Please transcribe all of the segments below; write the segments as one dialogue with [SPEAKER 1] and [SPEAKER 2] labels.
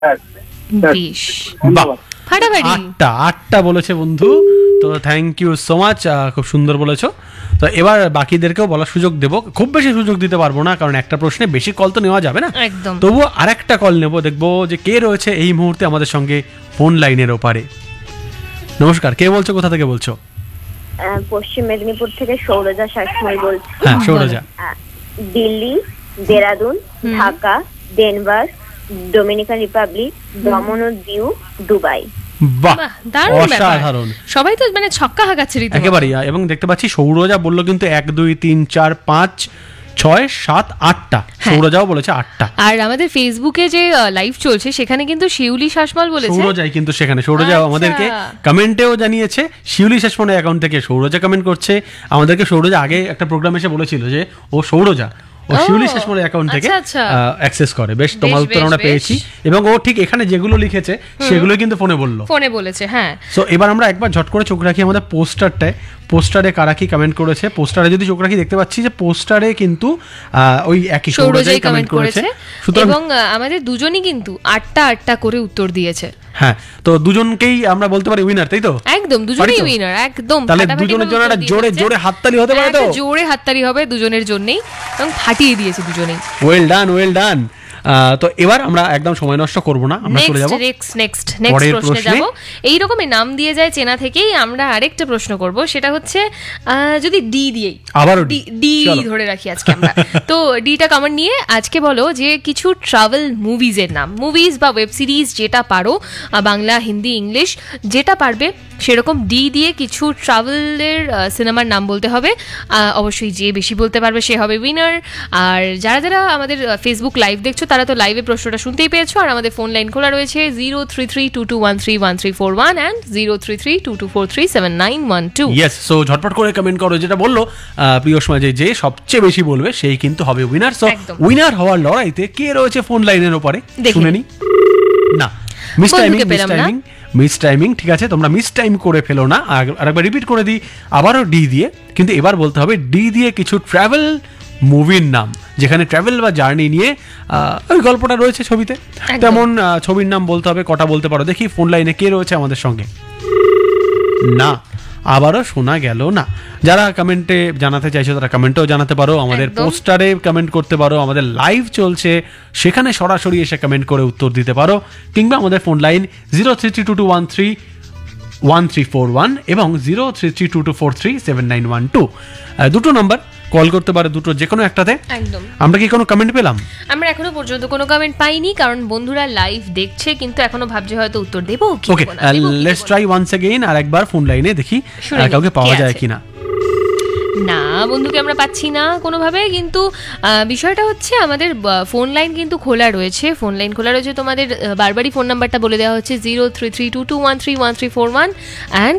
[SPEAKER 1] বেশ ফাটাফাটি।
[SPEAKER 2] আটটা বলেছে বন্ধু, তো থ্যাংক ইউ সো মাচ, খুব সুন্দর বলেছো। তো এবার বাকিদেরকেও বলার সুযোগ দেবো, খুব বেশি সুযোগ দিতে পারবো না কারণ একটা প্রশ্নে বেশি কল তো নেওয়া যাবে না,
[SPEAKER 1] একদম।
[SPEAKER 2] তবুও আরেকটা কল নেবো, দেখবো যে কে রয়েছে এই মুহূর্তে আমাদের সঙ্গে ফোন লাইনের ওপারে। নমস্কার, কে বলছো, কোথা থেকে বলছো?
[SPEAKER 3] পশ্চিম মেদিনীপুর থেকে সৌরজা শাসমল বলছি।
[SPEAKER 2] হ্যাঁ সৌরজা।
[SPEAKER 3] Delhi, Dehradun, Dhaka, Denver, Dominican Republic, দমন ও দিউ, দুবাই।
[SPEAKER 2] বাহ,
[SPEAKER 1] দারুণ ব্যাপার।
[SPEAKER 2] অসাধারণ,
[SPEAKER 1] সবাই তো মানে ছক্কা হাঁকাচ্ছে রীতিমতো।
[SPEAKER 2] একেবারেই। এবং দেখতে পাচ্ছি সৌরজা বললো কিন্তু 1 2 3 4 5 6 7 8টা, সৌরজাও বলেছে 8টা।
[SPEAKER 1] আর আমাদের ফেসবুকে যে লাইভ চলছে সেখানে কিন্তু শিউলি শাসমল বলেছে।
[SPEAKER 2] সৌরজাই কিন্তু সেখানে, সৌরজা আমাদেরকে কমেন্টেও জানিয়েছে, শিউলি শাসমলের অ্যাকাউন্ট থেকে সৌরজা কমেন্ট করছে আমাদেরকে। সৌরজা আগে একটা প্রোগ্রাম এসে বলেছিল যে ও সৌরজা ও শিউলি শাসমলের অ্যাকাউন্ট থেকে অ্যাক্সেস করে। বেশ, তোমার উত্তর আমরা পেয়েছি, এবং ও ঠিক এখানে যেগুলো লিখেছে সেগুলো কিন্তু ফোনে বলেছে।
[SPEAKER 1] হ্যাঁ,
[SPEAKER 2] সো এবার আমরা একবার ঝট করে চোখ রাখি আমাদের পোস্টারটায়, পোস্টারে কারা কি কমেন্ট করেছে। পোস্টারে যদি চোখ রাখি দেখতে পাচ্ছি যে পোস্টারে কিন্তু ওই একই সৌরজাই কমেন্ট করেছে।
[SPEAKER 1] এবং আমাদের দুজনই কিন্তু 8টা করে উত্তর দিয়েছে।
[SPEAKER 2] হ্যাঁ, তো দুজনকেই আমরা বলতে পারি উইনার, তাই তো?
[SPEAKER 1] একদম, দুজনেই উইনার, একদম।
[SPEAKER 2] তাহলে দুজনের জন্য একটা জোরে জোরে হাততালি হতে পারে তো?
[SPEAKER 1] জোরে হাততালি হবে দুজনের জন্যই, এবং ফাটিয়ে দিয়েছে দুজনেই।
[SPEAKER 2] Well done, well done. তো এবার আমরা একদম সময় নষ্ট করব না, আমরা চলে যাব
[SPEAKER 1] নেক্সট প্রশ্নে যাব। এই রকমই নাম দিয়ে যায় চেনা থেকেই আমরা আরেকটা প্রশ্ন করব, সেটা হচ্ছে যদি ডি দিয়েই
[SPEAKER 2] আবারও
[SPEAKER 1] ডি ধরে রাখি আজকে আমরা। তো ডিটা কমন নিয়ে আজকে বলো যে কিছু ট্রাভেল মুভিজের নাম, মুভিজ বা ওয়েব সিরিজ যেটা পারো, বাংলা, হিন্দি, ইংলিশ যেটা পারবে সেরকম ডি দিয়ে কিছু ট্রাভেলের সিনেমার নাম বলতে হবে। অবশ্যই যে বেশি বলতে পারবে সে হবে উইনার। আর যারা যারা আমাদের ফেসবুক লাইভ দেখছো তারা তো লাইভে প্রশ্নটা শুনতেই পেয়েছো। আর আমাদের ফোন লাইন খোলা রয়েছে 0332213131 অ্যান্ড 0332243791.
[SPEAKER 2] ইয়েস, সো ঝটপট করে কমেন্ট করো, যেটা বললো প্রিয় সমাজে যে সবচেয়ে বেশি বলবে সেই কিন্তু হবে উইনার। সো উইনার হওয়ার লড়াইতে কে রয়েছে ফোন লাইনের ওপারে শুনে নি। না, মিস টাইমিং, ঠিক আছে, তোমরা মিস টাইম করে ফেলো না। আরেকবার রিপিট করে দিই, আবারও ডি দিয়ে, কিন্তু এবার বলতে হবে ডি দিয়ে কিছু ট্রাভেল মুভির নাম, যেখানে ট্রাভেল বা জার্নি নিয়ে ওই গল্পটা রয়েছে ছবিতে, তেমন ছবির নাম বলতে হবে। কটা বলতে পারো দেখি? ফোন লাইনে কে রয়েছে আমাদের সঙ্গে? না, আবারও শোনা গেল না। যারা কমেন্টে জানাতে চাইছো তারা কমেন্টেও জানাতে পারো, আমাদের পোস্টারে কমেন্ট করতে পারো, আমাদের লাইভ চলছে সেখানে সরাসরি এসে কমেন্ট করে উত্তর দিতে পারো, কিংবা আমাদের ফোন লাইন 0332131341 এবং 0332243791. দুটো নাম্বার কল করতে পারে, দুটো যে কোনো একটাতে।
[SPEAKER 1] একদম।
[SPEAKER 2] আমরা কি কোনো কমেন্ট পেলাম?
[SPEAKER 1] আমরা এখনো পর্যন্ত কোনো কমেন্ট পাইনি, কারণ বন্ধুরা লাইভ দেখছে কিন্তু এখনো ভাবছে হয়তো উত্তর দেবো কি।
[SPEAKER 2] ওকে, লেটস ট্রাই ওয়ান্স अगेन, আর একবার ফোন লাইনে দেখি কাউকে পাওয়া যায় কিনা।
[SPEAKER 1] না, বন্ধুকে আমরা পাচ্ছি না কোনোভাবে। কিন্তু বিষয়টা হচ্ছে আমাদের ফোন লাইন কিন্তু খোলা রয়েছে, ফোন লাইন খোলা রয়েছে। তোমাদের বারবারই ফোন নাম্বারটা বলে দেওয়া হচ্ছে 0332213131 অ্যান্ড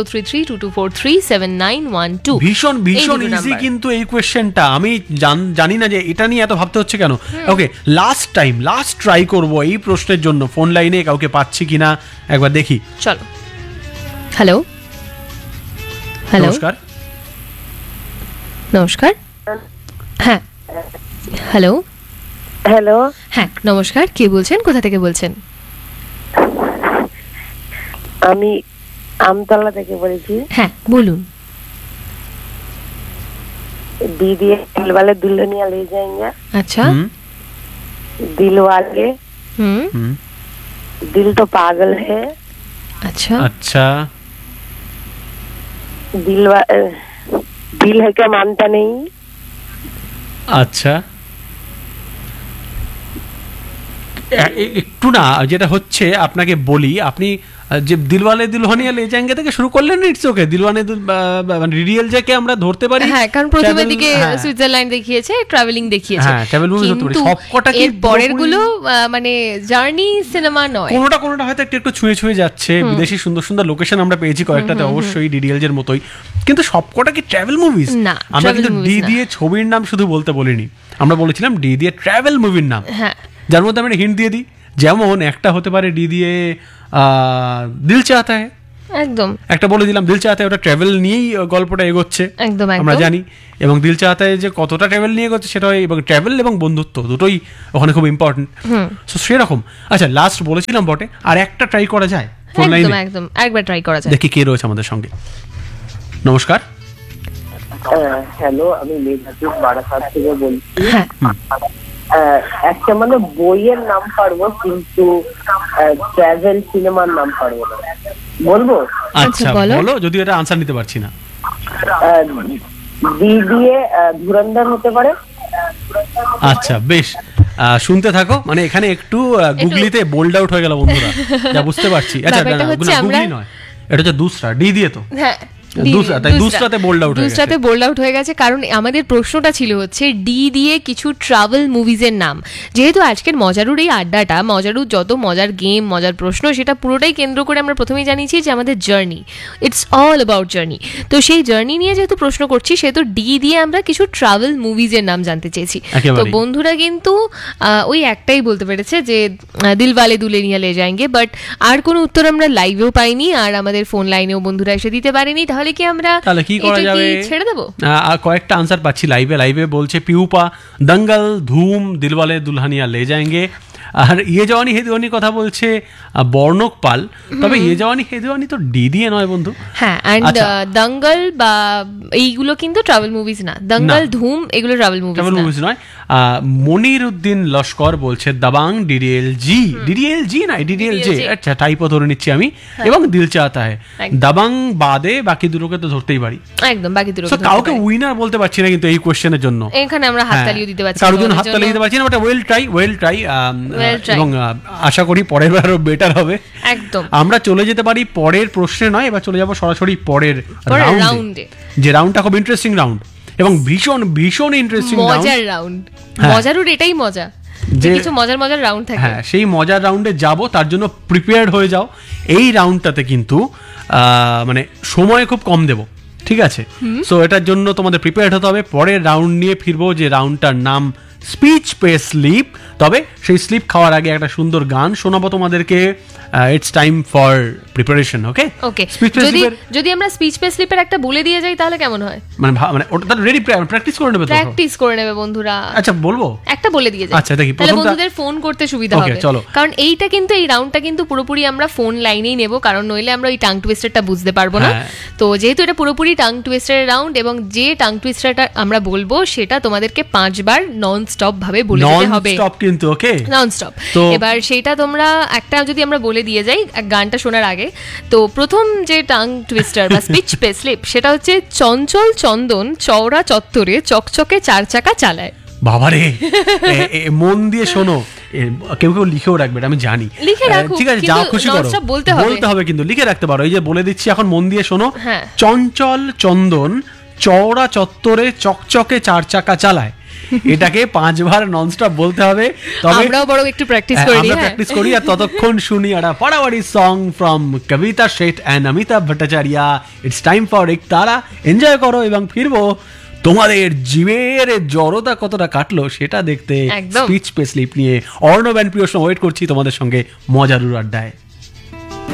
[SPEAKER 1] 0332243791.
[SPEAKER 2] ভীষণ ভীষণ ইজি কিন্তু এই কোয়েশ্চেনটা। আমি জানি না যে এটা নিয়ে এত ভাবতে হচ্ছে কেন। ওকে, লাস্ট ট্রাই করব এই প্রশ্নের জন্য। ফোন লাইনে কাউকে পাচ্ছি কিনা একবার দেখি।
[SPEAKER 1] চলো। হ্যালো,
[SPEAKER 2] নমস্কার।
[SPEAKER 1] নমস্কার। হ্যাঁ, হ্যালো হ্যাঁ, নমস্কার। কে বলছেন, কোথা থেকে বলছেন?
[SPEAKER 4] আমি আমতলা থেকে বলছি।
[SPEAKER 1] হ্যাঁ, বলুন।
[SPEAKER 4] दीदी दिलवाले दुल्हनिया ले जाएंगे।
[SPEAKER 1] अच्छा।
[SPEAKER 4] दिलवाले दिल तो पागल है।
[SPEAKER 1] अच्छा।
[SPEAKER 4] दिल है क्या मानता नहीं।
[SPEAKER 2] আচ্ছা, একটু না, যেটা হচ্ছে আপনাকে বলি, আপনি যে দিলওয়ালে দুলহানিয়া লে যায়েঙ্গে থেকে শুরু করলেন, ইটস ওকে। দিলওয়ালে মানে রিয়েল যাকে আমরা ধরতে পারি।
[SPEAKER 1] হ্যাঁ, কারণ প্রথমের দিকে সুইজারল্যান্ড দেখিয়েছে, ট্রাভেলিং দেখিয়েছে।
[SPEAKER 2] হ্যাঁ, ট্রাভেল মুভি ধরতে পারি। সবকটা কি
[SPEAKER 1] পরের গুলো মানে জার্নি সিনেমা নয়।
[SPEAKER 2] কোনোটা হয়তো একটু ছুঁয়ে যাচ্ছে। বিদেশি সুন্দর সুন্দর লোকেশন আমরা পেয়েছি কয়েকটাতে, অবশ্যই ডিডিএলজ এর মতোই, কিন্তু সবকটা কি ট্রাভেল মুভিজ
[SPEAKER 1] না।
[SPEAKER 2] আমরা কিন্তু ডি দিয়ে ছবির নাম শুধু বলতে বলিনি, আমরা বলেছিলাম ডি দিয়ে ট্রাভেল মুভির নাম।
[SPEAKER 1] হ্যাঁ,
[SPEAKER 2] যার মধ্যে আমরা হিন্ট দিয়ে দিই, যেমন একটা হতে পারে ডি দিয়ে দিল চাহতা হ্যায়,
[SPEAKER 1] একদম
[SPEAKER 2] একটা বলে দিলাম দিল চাহতা ওটা ট্রাভেল নিয়েই গল্পটা এগোচ্ছে
[SPEAKER 1] একদম
[SPEAKER 2] আমরা
[SPEAKER 1] একদম
[SPEAKER 2] জানি, এবং দিল চাহতা যে কতটা ট্রাভেল নিয়ে এগোচ্ছে সেটা এবং ট্রাভেল এবং বন্ধুত্ব দুটোই ওখানে খুব ইম্পর্টেন্ট। সো সেরকম আচ্ছা লাস্ট বলেছিলাম বটে, আর একটা ট্রাই করা যায় ফোন
[SPEAKER 1] একদম
[SPEAKER 2] লাইনে,
[SPEAKER 1] একদম একবার ট্রাই করা যায়।
[SPEAKER 2] দেখি কে রয়েছে আমাদের সঙ্গে। নমস্কার।
[SPEAKER 4] হ্যালো, আমি মেঘাজুর বারাসাত থেকে বলছি।
[SPEAKER 1] হ্যাঁ
[SPEAKER 4] একটা মানে বইয়ের নাম পারবো, কিন্তু ট্রাভেল সিনেমার নাম পারবো না। বলবো?
[SPEAKER 2] আচ্ছা
[SPEAKER 1] বলো।
[SPEAKER 2] বলো, যদি এটা আনসার নিতে পারছি না।
[SPEAKER 4] ডি দিয়ে ধুরন্ধর হতে পারে।
[SPEAKER 2] আচ্ছা বেশ, শুনতে থাকো, মানে এখানে একটু গুগলিতে বোল্ড আউট হয়ে গেল বন্ধুরা, যা বুঝতে পারছি। আচ্ছা
[SPEAKER 1] ব্যাপারটা হচ্ছে আমরা-
[SPEAKER 2] গুগলি নয়, এটা হচ্ছে দুসরা, ডি দিয়ে তো
[SPEAKER 1] হ্যাঁ
[SPEAKER 2] তাই দুসরাতে বোল্ড আউট হয়ে গেছে।
[SPEAKER 1] দুসরাতে বোল্ড আউট হয়ে গেছে, কারণ আমাদের প্রশ্নটা ছিল হচ্ছে ডি দিয়ে কিছু ট্রাভেল মুভিজের নাম। যেহেতু আজকের মজারুর এই আড্ডাটা, মজারুর যত মজার গেম, মজার প্রশ্ন, সেটা পুরোটাই কেন্দ্র করে আমরা প্রথমেই জানিয়েছি যে আমাদের journey, it's all about journey. তো সেই জার্নি নিয়ে যেহেতু প্রশ্ন করছি, সেহেতু ডি দিয়ে আমরা কিছু ট্রাভেল মুভিজের নাম জানতে চেয়েছি। তো
[SPEAKER 2] একেবারেই।
[SPEAKER 1] বন্ধুরা কিন্তু ওই একটাই বলতে পেরেছে যে দিলওয়ালে দুলহানিয়া লে যায়েঙ্গে, বাট আর কোনো উত্তর আমরা লাইভেও পাইনি, আর আমাদের ফোন লাইনেও বন্ধুরা এসে দিতে পারেনি। তাহলে কি আমরা
[SPEAKER 2] তাহলে কি করা
[SPEAKER 1] এটা কি
[SPEAKER 2] যাবে?
[SPEAKER 1] ছেড়ে দেবো?
[SPEAKER 2] আর কয়েকটা আনসার পাচ্ছি লাইভে বলছে পিউপা, দঙ্গল, ধুম, দিলওয়ালে দুলহানিয়া লে যায়েঙ্গে, আর ইয়ে জওয়ানি হে দিওয়ানি কথা বলছে বর্ণক পাল। তবে ইয়ে জওয়ানি হে দিওয়ানি তো ডি দিয়ে নয় বন্ধু।
[SPEAKER 1] হ্যাঁ, অ্যান্ড
[SPEAKER 2] আচ্ছা।
[SPEAKER 1] দঙ্গল বা এইগুলো কিন্তু ট্রাভেল মুভিজ না, দঙ্গল
[SPEAKER 2] না।
[SPEAKER 1] ধুম এগুলো ট্রাভেল মুভিজ
[SPEAKER 2] ট্রাভেল
[SPEAKER 1] না।
[SPEAKER 2] মুভিজ নয়। মনির উদ্দিন লস্কর বলছে দাবাং, ডিডিএল জি না ডিডিএল জে, আচ্ছা টাইপও ধরে নিচ্ছি আমি, এবং দিল চাহতা হ্যায়।
[SPEAKER 1] একদম।
[SPEAKER 2] দাবাং বাদে বাকি দুটোকে তো ধরতেই পারি।
[SPEAKER 1] একদম, বাকি দুটো
[SPEAKER 2] So, কাউকে উইনার বলতে পারছি না কিন্তু এই কোশ্চেনের জন্য।
[SPEAKER 1] এখানে আমরা হাততালিও দিতে পারছি না
[SPEAKER 2] কারোর জন্য
[SPEAKER 1] ওদের
[SPEAKER 2] হাততালি
[SPEAKER 1] জন্য।
[SPEAKER 2] দিতে পারছি না, but well try
[SPEAKER 1] Well try.
[SPEAKER 2] এবং আশা করি পরের বার আরো বেটার হবে।
[SPEAKER 1] একদম
[SPEAKER 2] আমরা চলে যেতে পারি পরের প্রশ্নে নয়, এবার চলে যাব সরাসরি পরের রাউন্ডে,
[SPEAKER 1] রাউন্ডে,
[SPEAKER 2] যে রাউন্ডটা খুব ইন্টারেস্টিং রাউন্ড এবং ভীষণ ভীষণ ইন্টারেস্টিং রাউন্ড।
[SPEAKER 1] মজার রাউন্ড।
[SPEAKER 2] হ্যাঁ।
[SPEAKER 1] মজারুর এটাই মজা যে
[SPEAKER 2] যে-
[SPEAKER 1] কিছু মজার মজার রাউন্ড থাকে।
[SPEAKER 2] হ্যাঁ, সেই মজার রাউন্ডে যাব, তার জন্য প্রিপেয়ার্ড হয়ে যাও। এই রাউন্ডটাতে কিন্তু মানে সময় খুব কম দেব, ঠিক আছে? সো এটার জন্য তোমাদের প্রিপেয়ার্ড হতে হবে। পরের রাউন্ড নিয়ে ফিরবো, যে রাউন্ডটার নাম স্পিচ পে স্লিপ। তবে সেই স্লিপ খাওয়ার আগে একটা সুন্দর গান শোনাবো তোমাদেরকে। It's time for preparation. Okay
[SPEAKER 1] okay,
[SPEAKER 2] speech pay
[SPEAKER 1] যদি
[SPEAKER 2] স্লিপের
[SPEAKER 1] যদি আমরা স্পিচ পে স্লিপের একটা বলে দিয়ে যাই তাহলে কেমন হয়?
[SPEAKER 2] মানে ওটা রেডি প্র্যাকটিস করে নেবে তো?
[SPEAKER 1] প্র্যাকটিস করে নেবে বন্ধুরা।
[SPEAKER 2] আচ্ছা বলবো,
[SPEAKER 1] একটা বলে দিয়ে যাই,
[SPEAKER 2] আচ্ছা, দেখি,
[SPEAKER 1] তাহলে
[SPEAKER 2] প্রথমটা-
[SPEAKER 1] বন্ধুদের ফোন করতে সুবিধা
[SPEAKER 2] Okay,
[SPEAKER 1] হবে।
[SPEAKER 2] চলো।
[SPEAKER 1] কারণ এইটা কিন্তু এই রাউন্ডটা কিন্তু পুরোপুরি আমরা ফোন লাইনেই নেব, কারণ নইলে আমরা ওই টাং টুইস্টারটা বুঝতে পারবো না।
[SPEAKER 2] হ্যাঁ।
[SPEAKER 1] তো যেহেতু এটা পুরোপুরি টাং টুইস্টারের রাউন্ড, এবং যে টাং টুইস্টারটা আমরা বলবো সেটা তোমাদেরকে 5 বার নন স্টপ ভাবে বলে
[SPEAKER 2] নন
[SPEAKER 1] যেতে হবে।
[SPEAKER 2] স্টপ কিন্তু। ওকে,
[SPEAKER 1] নন স্টপ।
[SPEAKER 2] তো-
[SPEAKER 1] এবার সেটা তোমরা একটা যদি আমরা বলে দিয়ে যাই গানটা শোনার আগে, তো প্রথম যে টাং টুইস্টার বা স্পিচ পে স্লিপ সেটা হচ্ছে চঞ্চল চন্দন চওড়া চত্বরে চকচকে 4 চাকা চালায়।
[SPEAKER 2] বাবারে, মন দিয়ে শোনো। কেউ কেউ লিখেও রাখবে, এটা আমি জানি।
[SPEAKER 1] লিখে রাখুক,
[SPEAKER 2] ঠিক আছে, যা
[SPEAKER 1] কিন্তু
[SPEAKER 2] খুশি করো,
[SPEAKER 1] non-stop বলতে হবে।
[SPEAKER 2] কিন্তু লিখে রাখতে পারো। এই যে বলে দিচ্ছি, এখন মন দিয়ে শোনো।
[SPEAKER 1] হ্যাঁ।
[SPEAKER 2] চঞ্চল চন্দন চওড়া চত্বরে চকচকে 4 চাকা চালায়, এটাকে 5 বার ননস্টপ বলতে হবে। তবে
[SPEAKER 1] আমরাও বড় একটু প্র্যাকটিস করি।
[SPEAKER 2] আমরা প্র্যাকটিস করি, আর ততক্ষণ শুনি একটা পাড়াবাড়ি song from Kabita Seth and Amitabh Bhattacharya. It's time for এক তারা। এনজয় করো এবং ফিরবো তোমাদের জীবের জড়তা কতটা কাটলো সেটা দেখতে।
[SPEAKER 1] একদম।
[SPEAKER 2] স্পিচ পে স্লিপ নিয়ে অর্ণব অ্যান্ড প্রিয় ওয়েট করছি তোমাদের সঙ্গে মজারুর আড্ডায়।